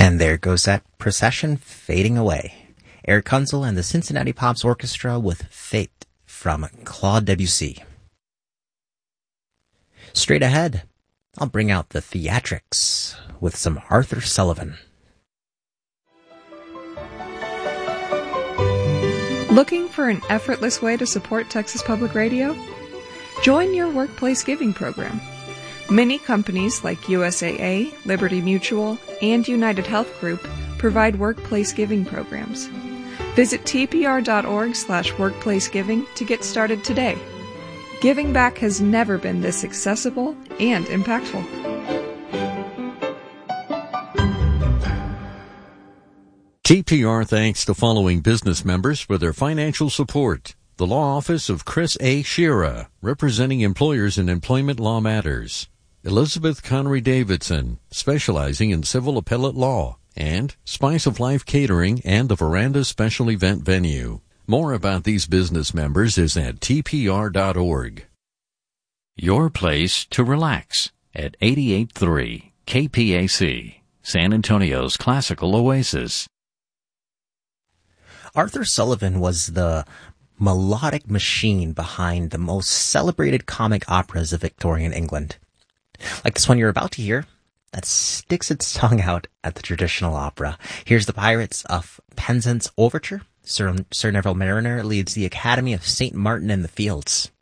And there goes that procession fading away. Eric Kunzel and the Cincinnati Pops Orchestra with Fate from Claude Debussy. Straight ahead, I'll bring out the theatrics with some Arthur Sullivan. Looking for an effortless way to support Texas Public Radio? Join your workplace giving program. Many companies like USAA, Liberty Mutual, and United Health Group provide workplace giving programs. Visit tpr.org/workplacegiving to get started today. Giving back has never been this accessible and impactful. TPR thanks the following business members for their financial support. The Law Office of Chris A. Shira, representing employers in employment law matters. Elizabeth Connery Davidson, specializing in civil appellate law. And Spice of Life Catering and the Veranda Special Event Venue. More about these business members is at tpr.org. Your place to relax at 88.3 KPAC, San Antonio's classical oasis. Arthur Sullivan was the melodic machine behind the most celebrated comic operas of Victorian England. Like this one you're about to hear, that sticks its tongue out at the traditional opera. Here's the Pirates of Penzance Overture. Sir Neville Mariner leads the Academy of St. Martin in the Fields.